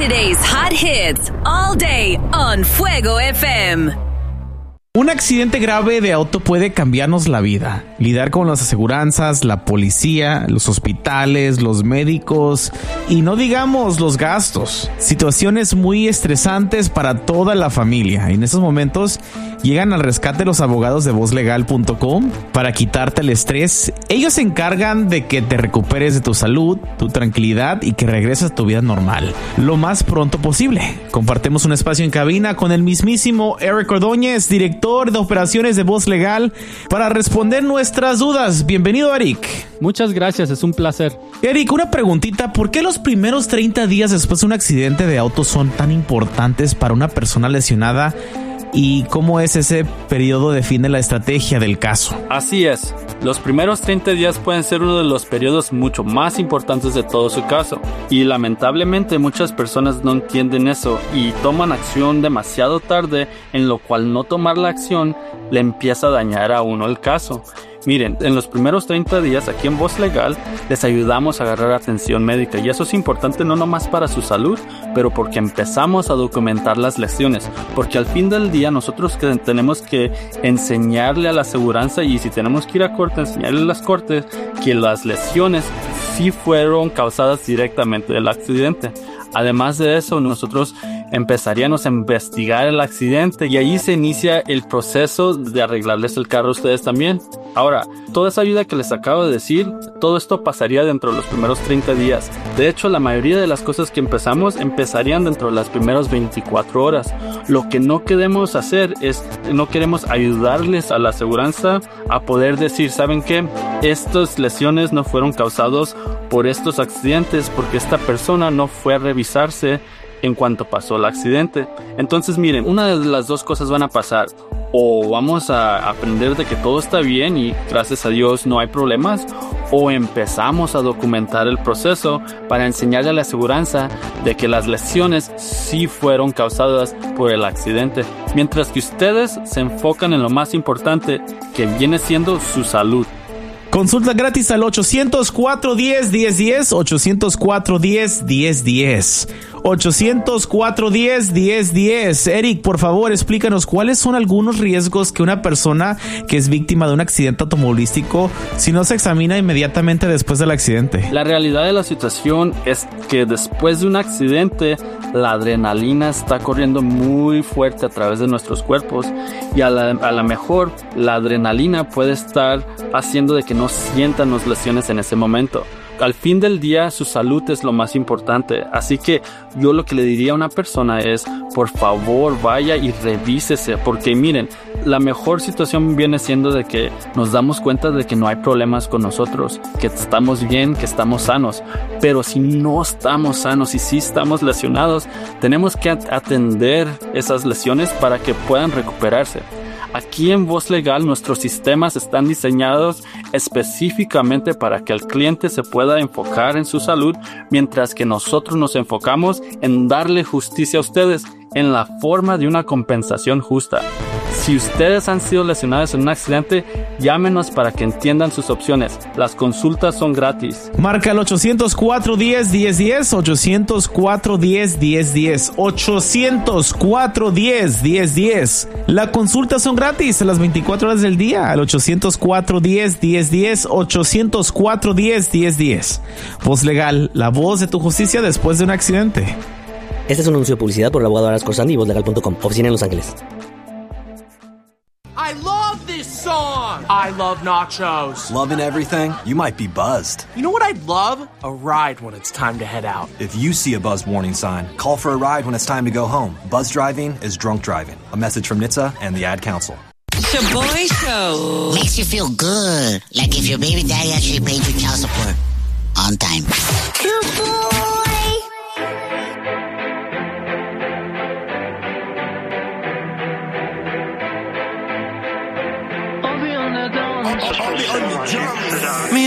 Today's hot hits all day on Fuego FM. Un accidente grave de auto puede cambiarnos la vida. Lidiar con las aseguranzas, la policía, los hospitales, los médicos y no digamos los gastos. Situaciones muy estresantes para toda la familia. Y en esos momentos llegan al rescate los abogados de vozlegal.com para quitarte el estrés. Ellos se encargan de que te recuperes de tu salud, tu tranquilidad y que regreses a tu vida normal lo más pronto posible. Compartimos un espacio en cabina con el mismísimo Eric Ordóñez, director de operaciones de Voz Legal, para responder nuestras dudas. Bienvenido, Eric. Muchas gracias, es un placer. Eric, una preguntita. ¿Por qué los primeros 30 días después de un accidente de auto son tan importantes para una persona lesionada? ¿Y cómo es ese periodo define la estrategia del caso? Así es, los primeros 30 días pueden ser uno de los periodos mucho más importantes de todo su caso. Y lamentablemente muchas personas no entienden eso y toman acción demasiado tarde, en lo cual no tomar la acción le empieza a dañar a uno el caso. Miren, en los primeros 30 días aquí en Voz Legal les ayudamos a agarrar atención médica y eso es importante no nomás para su salud, pero porque empezamos a documentar las lesiones, porque al fin del día nosotros tenemos que enseñarle a la aseguranza y si tenemos que ir a corte, enseñarle a las cortes que las lesiones sí fueron causadas directamente del accidente. Además de eso, nosotros empezaríamos a investigar el accidente y ahí se inicia el proceso de arreglarles el carro a ustedes también. Ahora, toda esa ayuda que les acabo de decir, todo esto pasaría dentro de los primeros 30 días. De hecho, la mayoría de las cosas que empezarían dentro de las primeras 24 horas. Lo que no queremos hacer es, no queremos ayudarles a la aseguranza a poder decir, ¿saben qué? Estas lesiones no fueron causadas por estos accidentes porque esta persona no fue a revisarse en cuanto pasó el accidente. Entonces miren, una de las dos cosas van a pasar. O vamos a aprender de que todo está bien y gracias a Dios no hay problemas, o empezamos a documentar el proceso para enseñarle a la aseguranza de que las lesiones sí fueron causadas por el accidente, mientras que ustedes se enfocan en lo más importante, que viene siendo su salud. Consulta gratis al 800-410-1010, 800-410-1010, 800-410-1010. Eric, por favor, explícanos cuáles son algunos riesgos que una persona que es víctima de un accidente automovilístico si no se examina inmediatamente después del accidente. La realidad de la situación es que después de un accidente, la adrenalina está corriendo muy fuerte a través de nuestros cuerpos y a la mejor la adrenalina puede estar haciendo de que no sientan las lesiones en ese momento. Al fin del día, su salud es lo más importante. Así que yo lo que le diría a una persona es, por favor, vaya y revísese. Porque miren, la mejor situación viene siendo de que nos damos cuenta de que no hay problemas con nosotros, que estamos bien, que estamos sanos. Pero si no estamos sanos y si estamos lesionados, tenemos que atender esas lesiones para que puedan recuperarse. Aquí en Voz Legal nuestros sistemas están diseñados específicamente para que el cliente se pueda enfocar en su salud, mientras que nosotros nos enfocamos en darle justicia a ustedes en la forma de una compensación justa. Si ustedes han sido lesionados en un accidente, llámenos para que entiendan sus opciones. Las consultas son gratis. Marca el 800-410-1010, 800-410-1010, 800-410-1010. Las consultas son gratis a las 24 horas del día al 800-410-1010, 800-410-1010. Voz Legal, la voz de tu justicia después de un accidente. Este es un anuncio de publicidad por el abogado Aras Corsandi y vozlegal.com, oficina en Los Ángeles. I love this song! I love nachos. Loving everything? You might be buzzed. You know what I'd love? A ride when it's time to head out. If you see a buzz warning sign, call for a ride when it's time to go home. Buzz driving is drunk driving. A message from NHTSA and the Ad Council. Shaboy Show. Makes you feel good. Like if your baby daddy actually paid your child support on time. Good boy. I'll be on the drum.